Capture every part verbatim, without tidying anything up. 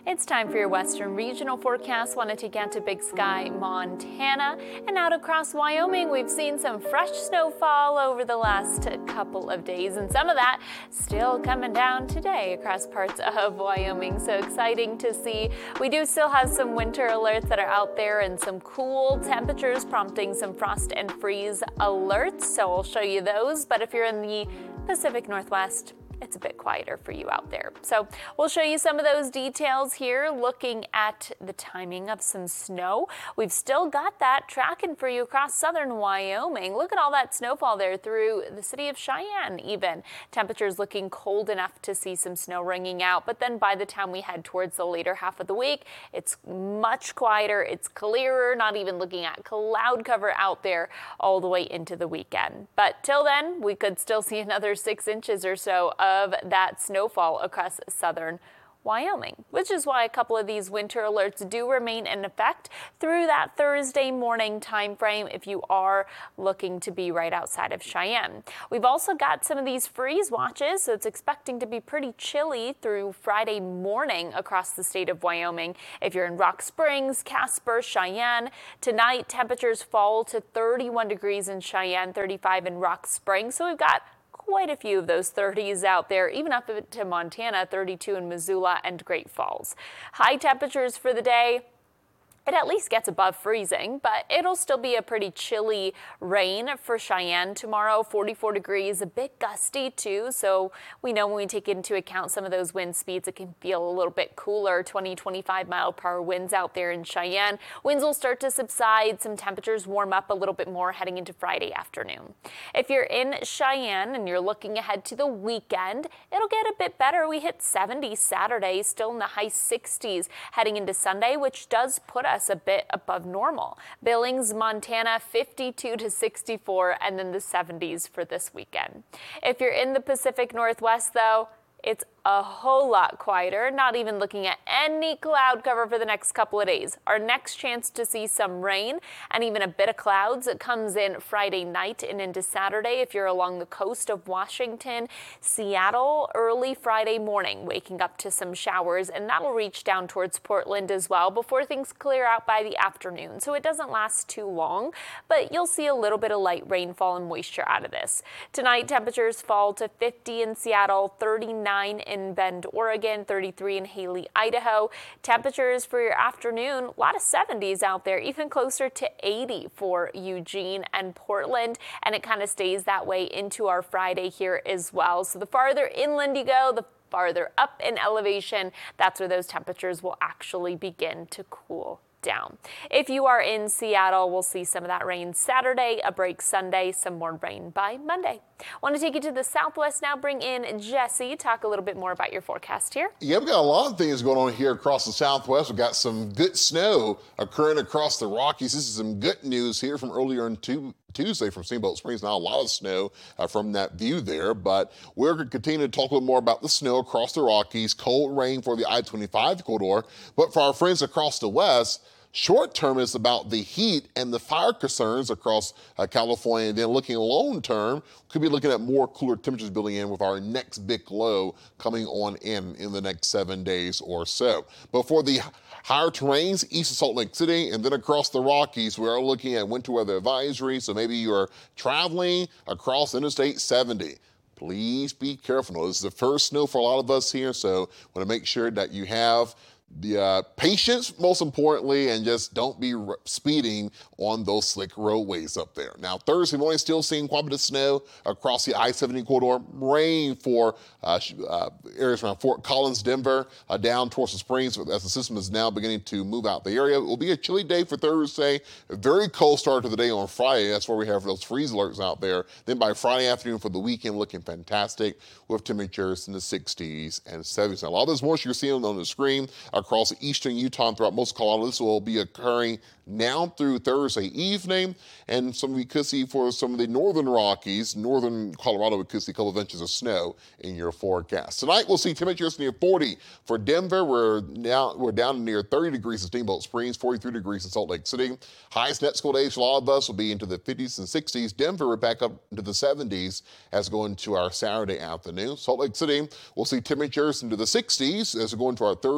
It's time for your Western Regional forecast. Want to take out to Big Sky, Montana, and out across Wyoming. We've seen some fresh snowfall over the last couple of days, and some of that still coming down today across parts of Wyoming. So exciting to see. We do still have some winter alerts that are out there and some cool temperatures prompting some frost and freeze alerts. So I'll show you those. But if you're in the Pacific Northwest, it's a bit quieter for you out there. So we'll show you some of those details here, looking at the timing of some snow. We've still got that tracking for you across southern Wyoming. Look at all that snowfall there through the city of Cheyenne even. Temperatures looking cold enough to see some snow ringing out, but then by the time we head towards the later half of the week, it's much quieter, it's clearer, not even looking at cloud cover out there all the way into the weekend. But till then, we could still see another six inches or so of that snowfall across southern Wyoming, which is why a couple of these winter alerts do remain in effect through that Thursday morning time frame if you are looking to be right outside of Cheyenne. We've also got some of these freeze watches, so it's expecting to be pretty chilly through Friday morning across the state of Wyoming. If you're in Rock Springs, Casper, Cheyenne, tonight temperatures fall to thirty-one degrees in Cheyenne, thirty-five in Rock Springs, so we've got quite a few of those thirties out there, even up to Montana, thirty-two in Missoula and Great Falls. High temperatures for the day. It at least gets above freezing, but it'll still be a pretty chilly rain for Cheyenne tomorrow. forty-four degrees, a bit gusty too, so we know when we take into account some of those wind speeds, it can feel a little bit cooler. twenty, twenty-five mile per hour winds out there in Cheyenne. Winds will start to subside, some temperatures warm up a little bit more heading into Friday afternoon. If you're in Cheyenne and you're looking ahead to the weekend, it'll get a bit better. We hit seventy Saturday, still in the high sixties heading into Sunday, which does put us a bit above normal. Billings, Montana, fifty-two to sixty-four, and then the seventies for this weekend. If you're in the Pacific Northwest, though, it's a whole lot quieter, not even looking at any cloud cover for the next couple of days. Our next chance to see some rain and even a bit of clouds, it comes in Friday night and into Saturday if you're along the coast of Washington. Seattle, early Friday morning, waking up to some showers, and that'll reach down towards Portland as well before things clear out by the afternoon. So it doesn't last too long, but you'll see a little bit of light rainfall and moisture out of this. Tonight, temperatures fall to fifty in Seattle, thirty-nine in in Bend, Oregon, thirty-three in Haley, Idaho. Temperatures for your afternoon, a lot of seventies out there, even closer to eighty for Eugene and Portland, and it kind of stays that way into our Friday here as well. So the farther inland you go, the farther up in elevation, that's where those temperatures will actually begin to cool down. If you are in Seattle, we'll see some of that rain Saturday, a break Sunday, some more rain by Monday. Want to take you to the Southwest now, bring in Jesse, talk a little bit more about your forecast here. Yeah, we've got a lot of things going on here across the Southwest. We've got some good snow occurring across the Rockies. This is some good news here from earlier in two Tuesday from Steamboat Springs. Not a lot of snow uh, from that view there, but we're going to continue to talk a little more about the snow across the Rockies, cold rain for the I twenty-five corridor, but for our friends across the West, short term is about the heat and the fire concerns across uh, California. And then looking long term, could be looking at more cooler temperatures building in with our next big low coming on in in the next seven days or so. But for the higher terrains east of Salt Lake City and then across the Rockies, we are looking at winter weather advisory. So maybe you're traveling across Interstate seventy. Please be careful. This is the first snow for a lot of us here, so want to make sure that you have the uh, patience, most importantly, and just don't be r- speeding on those slick roadways up there. Now, Thursday morning, still seeing quite a bit of snow across the I seventy corridor. Rain for uh, uh, areas around Fort Collins, Denver, uh, down towards the Springs as the system is now beginning to move out the area. It will be a chilly day for Thursday. A very cold start to the day on Friday. That's where we have those freeze alerts out there. Then by Friday afternoon for the weekend, looking fantastic with temperatures in the sixties and seventies. Now, a lot of this moisture you're seeing on the screen across eastern Utah and throughout most of Colorado. This will be occurring now through Thursday evening, and some we could see for some of the northern Rockies, northern Colorado, we could see a couple of inches of snow in your forecast. Tonight we'll see temperatures near forty for Denver. We're now we're down near thirty degrees in Steamboat Springs, forty-three degrees in Salt Lake City. Highest net school days for a lot of us will be into the fifties and sixties. Denver we're back up into the seventies as we go into our Saturday afternoon. Salt Lake City we'll see temperatures into the sixties as we go into our Thursday and Friday.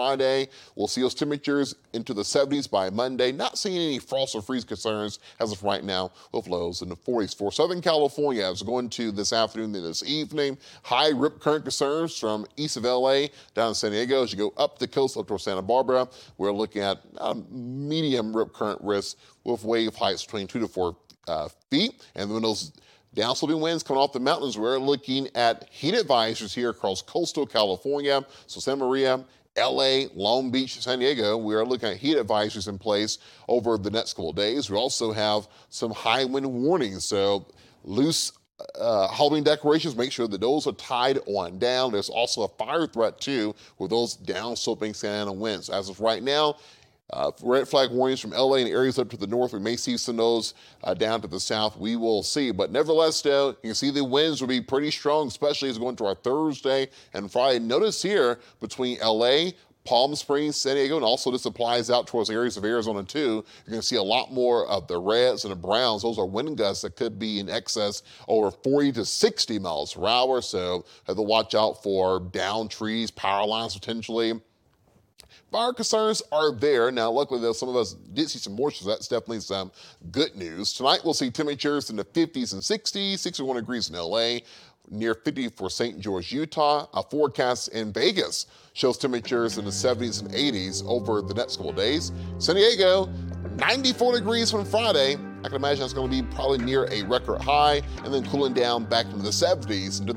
Friday. We'll see those temperatures into the seventies by Monday. Not seeing any frost or freeze concerns as of right now, with lows in the forties. For Southern California, as we go into this afternoon and this evening, high rip current concerns from east of L A down in San Diego. As you go up the coast up towards Santa Barbara, we're looking at uh, medium rip current risk with wave heights between two to four uh, feet. And when those downsloping winds coming off the mountains, we're looking at heat advisories here across coastal California. So Santa Maria, L A, Long Beach, San Diego, we are looking at heat advisories in place over the next couple of days. We also have some high wind warnings. So loose uh, Halloween decorations, make sure that those are tied on down. There's also a fire threat too with those downsloping Santa Ana winds. As of right now, Uh, red flag warnings from L A and areas up to the north. We may see some of those uh, down to the south. We will see. But nevertheless, though, you can see the winds will be pretty strong, especially as we go into our Thursday and Friday. Notice here between L A, Palm Springs, San Diego, and also this applies out towards areas of Arizona too. You're going to see a lot more of the reds and the browns. Those are wind gusts that could be in excess over forty to sixty miles per hour. So have to watch out for down trees, power lines potentially. Fire concerns are there. Now, luckily, though, some of us did see some moisture, so that's definitely some good news. Tonight, we'll see temperatures in the fifties and sixties, sixty-one degrees in L A, near fifty for Saint George, Utah. A forecast in Vegas shows temperatures in the seventies and eighties over the next couple of days. San Diego, ninety-four degrees from Friday. I can imagine it's going to be probably near a record high, and then cooling down back into the seventies into